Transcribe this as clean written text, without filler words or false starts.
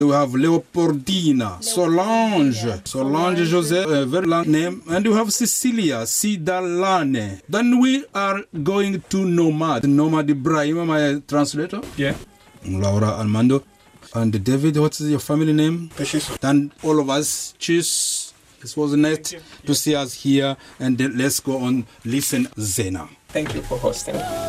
We have Leopoldina, Solange Joseph, a very long name. And we have Cecilia Sidalane. Then we are going to Nomad Ibrahim, my translator. Yeah. Laura Armando. And David, what is your family name? Peshiso. And all of us, cheers. It was nice to see us here. And then let's go on, listen Zena. Thank you for hosting.